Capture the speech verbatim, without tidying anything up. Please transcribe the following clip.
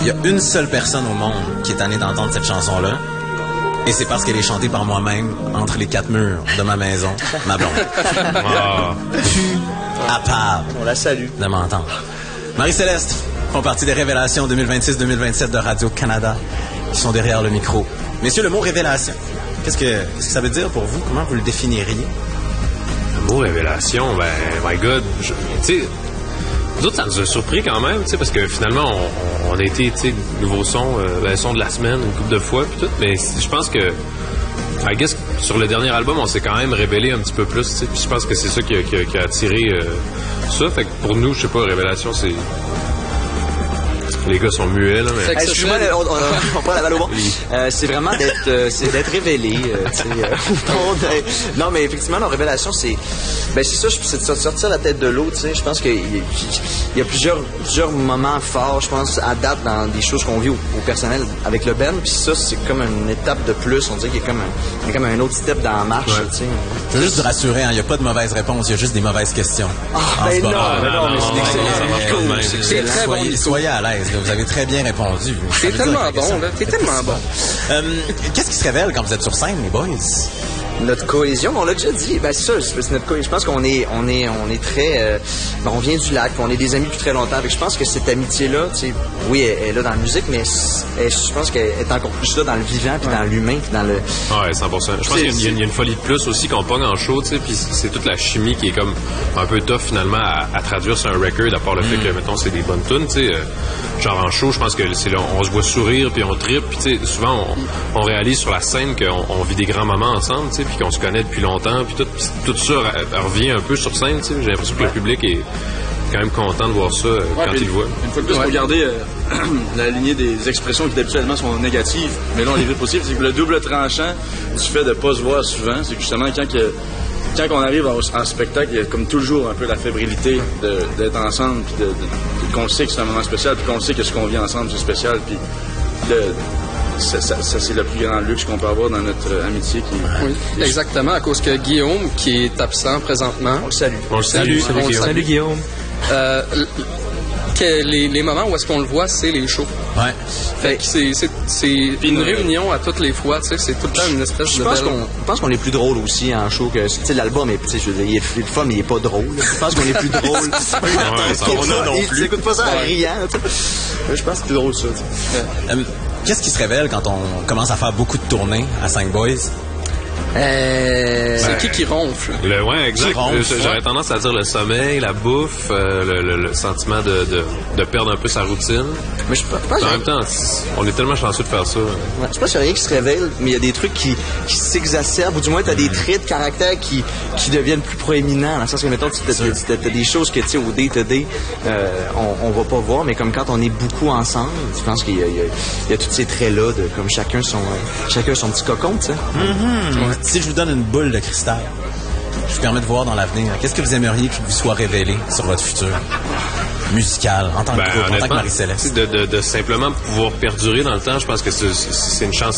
il y a une seule personne au monde qui est tannée d'entendre cette chanson-là. Et c'est parce qu'elle est chantée par moi-même entre les quatre murs de ma maison, ma blonde. Oh. Plus capable. On la salue. De m'entendre. Marie-Céleste font partie des révélations deux mille vingt-six deux mille vingt-sept de Radio-Canada qui sont derrière le micro. Messieurs, le mot révélation, qu'est-ce que, qu'est-ce que ça veut dire pour vous? Comment vous le définiriez? Le mot révélation, ben, my God, tu sais, nous autres, ça nous a surpris quand même, tu sais, parce que finalement, on, on a été, tu sais, nouveau son, euh, ben, son de la semaine, une couple de fois, puis tout, mais je pense que, I guess, sur le dernier album, on s'est quand même révélé un petit peu plus, tu sais, puis je pense que c'est ça qui a, qui a, qui a attiré euh, ça, fait que pour nous, je sais pas, révélation, c'est... Les gars sont muets, là, mais... Hey, excuse-moi, on, on, on prend la balle au bon. Oui. Euh, c'est vraiment d'être, euh, c'est d'être révélé, euh, tu sais. Euh, non, mais effectivement, la révélation, c'est... Ben, c'est ça, c'est de sortir la tête de l'eau, tu sais. Je pense qu'il y, il y a plusieurs, plusieurs moments forts, je pense, à date dans des choses qu'on vit au, au personnel avec le band. Puis ça, c'est comme une étape de plus. On dirait qu'il y a comme un, il y a comme un autre step dans la marche, ouais. Tu sais. Je veux juste vous rassurer, il hein, n'y a pas de mauvaise réponse, il y a juste des mauvaises questions. Ah, ben non, ah, ben non, mais c'est excellent. C'est excellent. Soyez, soyez à l'aise, là, vous avez très bien répondu. C'est tellement bon, là. C'est tellement bon. Euh, qu'est-ce qui se révèle quand vous êtes sur scène, les boys? Notre cohésion, on l'a déjà dit. Ben c'est ça, c'est notre cohésion. Je pense qu'on est, on est, on est très, euh, ben, on vient du lac, on est des amis depuis très longtemps. Fait que je pense que cette amitié-là, tu sais, oui, elle, elle est là dans la musique, mais elle, je pense qu'elle est encore plus là dans le vivant, puis ouais. Dans l'humain, puis dans le. Ouais, cent pour cent. Je pense qu'il y a, une, il y a une folie de plus aussi qu'on pogne en show, tu sais, puis c'est toute la chimie qui est comme un peu tough finalement à, à traduire sur un record, à part le mm. fait que mettons c'est des bonnes tunes, tu sais. Euh, genre en show, je pense que c'est là, on se voit sourire, puis on trippe, puis tu sais, souvent on, on réalise sur la scène qu'on on vit des grands moments ensemble, tu sais, puis qu'on se connaît depuis longtemps, puis tout, tout ça revient un peu sur scène, tu sais. J'ai l'impression que le public est quand même content de voir ça euh, ouais, quand il le voit. Une fois de plus, ouais. Regardez euh, la lignée des expressions qui habituellement sont négatives, mais là on les vit possible, c'est que le double tranchant du fait de ne pas se voir souvent, c'est que justement quand que, quand on arrive en, en spectacle, il y a comme toujours un peu la fébrilité de, d'être ensemble, puis de, de, de, qu'on sait que c'est un moment spécial, puis qu'on sait que ce qu'on vit ensemble c'est spécial, puis de, Ça, ça, ça, c'est le plus grand luxe qu'on peut avoir dans notre euh, amitié. Qui... Oui, exactement, à cause que Guillaume, qui est absent présentement... On le salue. On le salue. Salut, salut, Guillaume. Salut, Guillaume. Euh, que les, les moments où est-ce qu'on le voit, c'est les shows. Ouais. Fait que c'est, c'est, c'est une réunion à toutes les fois, tu sais, c'est tout le temps une espèce je de pense belle... qu'on, je pense qu'on est plus drôle aussi en show que... Tu sais, l'album, est, je veux dire, il est le fun, mais il est pas drôle. Je pense qu'on est plus drôle. Ouais, ça, on a non plus. Tu écoutes pas ça en riant, tu sais. Je pense que c'est plus drôle, ça. Euh, qu'est-ce qui se révèle quand on commence à faire beaucoup de tournées à cinq Boys? Euh... C'est ben, qui qui ronfle? Le, ouais, exact. Ronfle, J'aurais ouais. tendance à dire le sommeil, la bouffe, euh, le, le, le sentiment de, de, de perdre un peu sa routine. Mais je pense en même temps, on est tellement chanceux de faire ça. Ouais, je pense qu'il n'y a rien qui se révèle, mais il y a des trucs qui, qui s'exacerbent, ou du moins tu as des traits de caractère qui, qui deviennent plus proéminents. Dans le sens que, mettons, tu as des choses que, tu sais, au day-to-day, euh, on, on va pas voir, mais comme quand on est beaucoup ensemble, je pense qu'il y a, il y a, il y a tous ces traits-là, de comme chacun son, euh, chacun son petit cocon, tu sais. Mm-hmm. Ouais. Si je vous donne une boule de cristal, je vous permets de voir dans l'avenir, qu'est-ce que vous aimeriez qu'il vous soit révélé sur votre futur musical, en tant que ben, groupe, en tant que Marie-Céleste? De, de, de simplement pouvoir perdurer dans le temps, je pense que c'est, c'est une chance